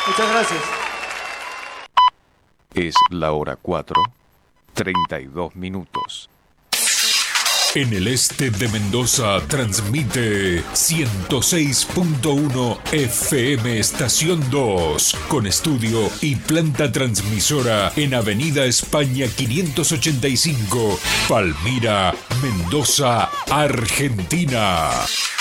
Muchas gracias. Es la hora 4:32. En el este de Mendoza transmite 106.1 FM Estación 2, con estudio y planta transmisora en Avenida España 585, Palmira, Mendoza, Argentina.